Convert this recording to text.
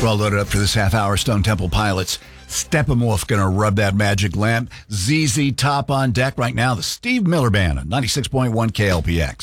We're all loaded up for this half hour. Stone Temple Pilots. Steppenwolf going to rub that magic lamp. ZZ Top on deck right now. The Steve Miller Band on 96.1 KLPX.